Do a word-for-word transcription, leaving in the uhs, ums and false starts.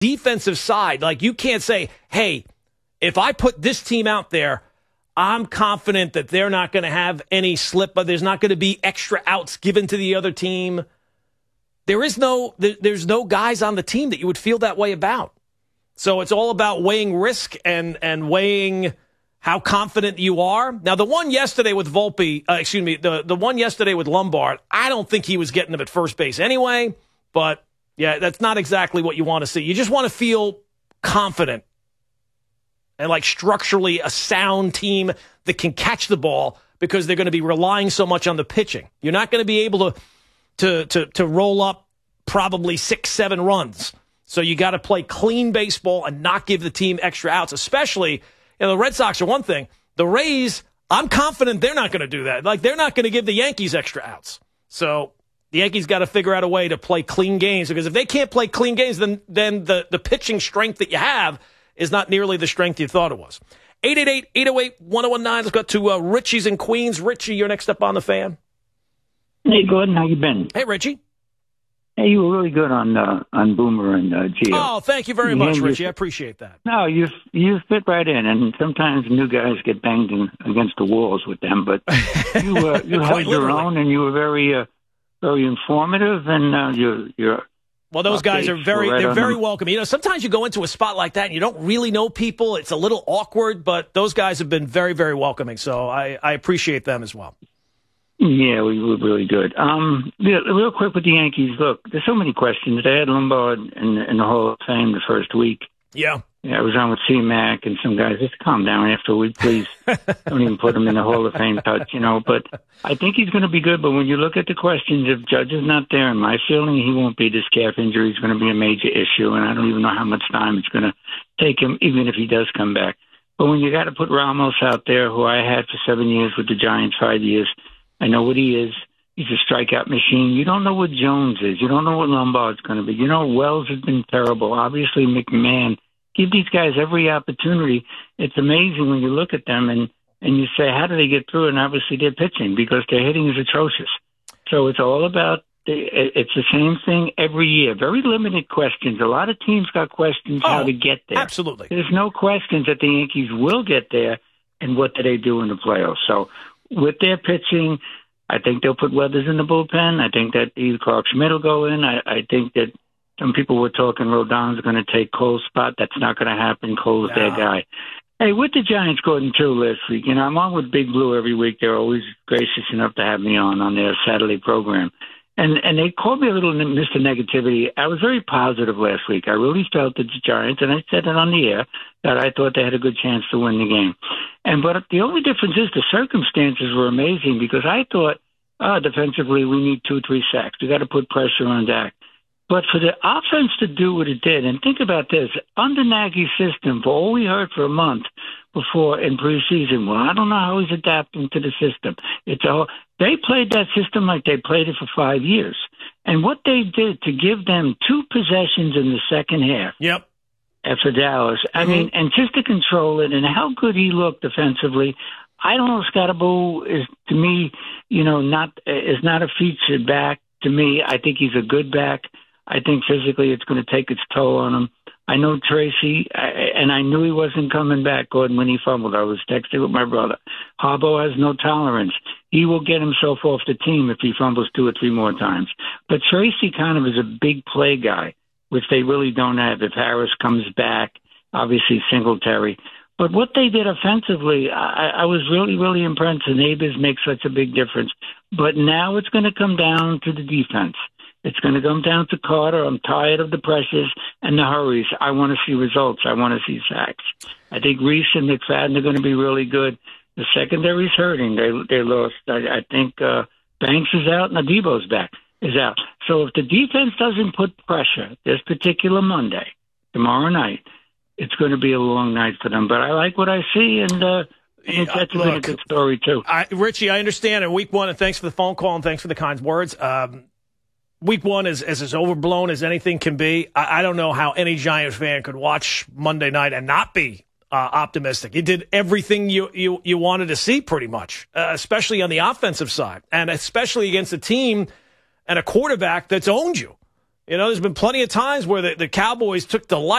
defensive side, like you can't say, hey, if I put this team out there, I'm confident that they're not going to have any slip, but there's not going to be extra outs given to the other team. There is no, there, there's no guys on the team that you would feel that way about. So it's all about weighing risk and, and weighing how confident you are. Now, the one yesterday with Volpe, uh, excuse me, the, the one yesterday with Lombard, I don't think he was getting them at first base anyway, but yeah, that's not exactly what you want to see. You just want to feel confident and like structurally a sound team that can catch the ball because they're going to be relying so much on the pitching. You're not going to be able to to to to roll up probably six, seven runs. So you got to play clean baseball and not give the team extra outs, especially, you know, the Red Sox are one thing. The Rays, I'm confident they're not going to do that. Like, they're not going to give the Yankees extra outs. So the Yankees got to figure out a way to play clean games, because if they can't play clean games, then then the, the pitching strength that you have is not nearly the strength you thought it was. eight eight eight, eight oh eight, one oh one nine. Let's go to uh, Richie's in Queens. Richie, you're next up on the Fan. Hey, Gordon, how you been? Hey, Richie. Hey, you were really good on uh, on Boomer and uh, Gio. Oh, thank you very you much, you, Richie. I appreciate that. No, you you fit right in, and sometimes new guys get banged in, against the walls with them, but you uh, you held your own, and you were very uh, very informative, and uh, you're you're. Well, those guys are very, right they're very them. welcoming. You know, sometimes you go into a spot like that and you don't really know people. It's a little awkward, but those guys have been very, very welcoming. So I, I appreciate them as well. Yeah, we were really good. Um, yeah, real quick with the Yankees, look, there's so many questions. They had Lombard in, in the Hall of Fame the first week. Yeah. Yeah, I was on with C-Mac and some guys. Just calm down after a week, please. Don't even put him in the Hall of Fame touch, you know. But I think he's going to be good. But when you look at the questions, if Judge is not there, in my feeling, he won't be. This calf injury is going to be a major issue, and I don't even know how much time it's going to take him, even if he does come back. But when you got to put Ramos out there, who I had for seven years with the Giants, five years, I know what he is. He's a strikeout machine. You don't know what Jones is. You don't know what Lombard's going to be. You know, Wells has been terrible. Obviously, McMahon. Give these guys every opportunity. It's amazing when you look at them and, and you say, how do they get through? And obviously they're pitching because their hitting is atrocious. So it's all about, the, it's the same thing every year. Very limited questions. A lot of teams got questions oh, how to get there. Absolutely. There's no questions that the Yankees will get there, and what do they do in the playoffs. So with their pitching, I think they'll put Weathers in the bullpen. I think that either Clark Schmidt will go in. I, I think that some people were talking Rodon's going to take Cole's spot. That's not going to happen. Cole's no. their guy. Hey, with the Giants, Gordon, too, last week, you know, I'm on with Big Blue every week. They're always gracious enough to have me on on their Saturday program. And and they called me a little Mister Negativity. I was very positive last week. I really felt that the Giants, and I said it on the air, that I thought they had a good chance to win the game. And but the only difference is the circumstances were amazing, because I thought, oh, defensively, we need two, three sacks. We got to put pressure on Dak. But for the offense to do what it did, and think about this, under Nagy's system, for all we heard for a month before in preseason, well, I don't know how he's adapting to the system. It's all, they played that system like they played it for five years. And what they did to give them two possessions in the second half. Yep. For Dallas, I mm-hmm. mean, and just to control it, and how good he looked defensively. I don't know, Scottaboo is, to me, you know, not is not a featured back. To me, I think he's a good back. I think physically it's going to take its toll on him. I know Tracy, and I knew he wasn't coming back, Gordon, when he fumbled. I was texting with my brother. Harbaugh has no tolerance. He will get himself off the team if he fumbles two or three more times. But Tracy kind of is a big play guy, which they really don't have. If Harris comes back, obviously Singletary. But what they did offensively, I, I was really, really impressed. The neighbors make such a big difference. But now it's going to come down to the defense. It's going to come down to Carter. I'm tired of the pressures and the hurries. I want to see results. I want to see sacks. I think Reese and McFadden are going to be really good. The secondary's hurting. They they lost. I, I think uh, Banks is out and Adebo's back is out. So if the defense doesn't put pressure this particular Monday, tomorrow night, it's going to be a long night for them. But I like what I see, and uh, I think that's Look, been a good story too. I, Richie, I understand. In week one, and thanks for the phone call and thanks for the kind words. Um, Week one is, is as overblown as anything can be. I, I don't know how any Giant fan could watch Monday night and not be uh, optimistic. You did everything you, you, you wanted to see pretty much, uh, especially on the offensive side, and especially against a team and a quarterback that's owned you. You know, there's been plenty of times where the, the Cowboys took delight